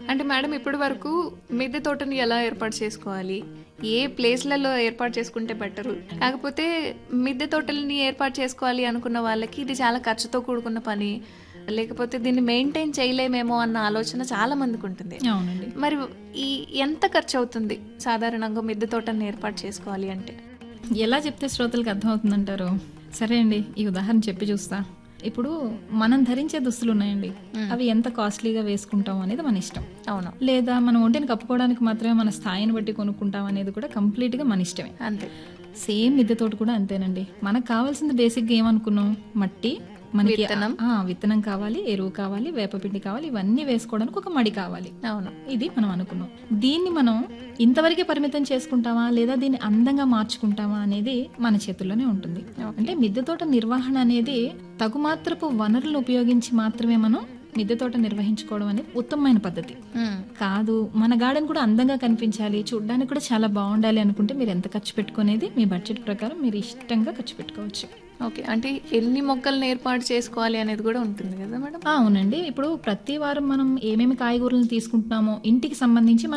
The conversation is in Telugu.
అంటే మేడం ఇప్పటి వరకు మిద్దె తోటని ఎలా ఏర్పాటు చేసుకోవాలి, ఏ ప్లేస్లలో ఏర్పాటు చేసుకుంటే బెటరు, కాకపోతే మిద్దె తోటలని ఏర్పాటు చేసుకోవాలి అనుకున్న వాళ్ళకి ఇది చాలా ఖర్చుతో కూడుకున్న పని, లేకపోతే దీన్ని మెయింటైన్ చేయలేమేమో అన్న ఆలోచన చాలా మందికి ఉంటుంది. అవునండి. మరి ఈ ఎంత ఖర్చు అవుతుంది సాధారణంగా మిద్దె తోటని ఏర్పాటు చేసుకోవాలి అంటే? ఎలా చెప్తే శ్రోతలకు అర్థమవుతుందంటారు? సరే అండి, ఈ ఉదాహరణ చెప్పి చూస్తా. ఇప్పుడు మనం ధరించే దుస్తులు ఉన్నాయండి, అవి ఎంత కాస్ట్లీగా వేసుకుంటాం అనేది మన ఇష్టం. అవును, లేదా మనం ఒంటిని కప్పుకోవడానికి మాత్రమే మన స్థాయిని బట్టి కొనుక్కుంటాం అనేది కూడా కంప్లీట్గా మన ఇష్టమే. అంతే. సేమ్ మిద్దె తోట కూడా అంతేనండి. మనకు కావాల్సింది బేసిక్గా ఏమనుకున్నాం? మట్టి, మనకి విత్తనం కావాలి, ఎరువు కావాలి, వేపపిండి కావాలి, ఇవన్నీ వేసుకోవడానికి ఒక మడి కావాలి. అవును, ఇది మనం అనుకున్నాం. దీన్ని మనం ఇంతవరకే పరిమితం చేసుకుంటామా లేదా దీన్ని అందంగా మార్చుకుంటామా అనేది మన చేతుల్లోనే ఉంటుంది. అంటే మిద్దె తోట నిర్వహణ అనేది తగుమాత్రపు వనరులను ఉపయోగించి మాత్రమే మనం మిద్దె తోట నిర్వహించుకోవడం అనేది ఉత్తమమైన పద్ధతి కాదు. మన గార్డెన్ కూడా అందంగా కనిపించాలి, చూడడానికి కూడా చాలా బాగుండాలి అనుకుంటే మీరు ఎంత ఖర్చు పెట్టుకునేది మీ బడ్జెట్ ప్రకారం మీరు ఇష్టంగా ఖర్చు పెట్టుకోవచ్చు. ఓకే. అంటే ఎన్ని మొక్కలను ఏర్పాటు చేసుకోవాలి అనేది కూడా ఉంటుంది కదా మేడం? అవునండి. ఇప్పుడు ప్రతి వారం మనం ఏమేమి కాయగూరలను తీసుకుంటున్నామో ఇంటికి సంబంధించి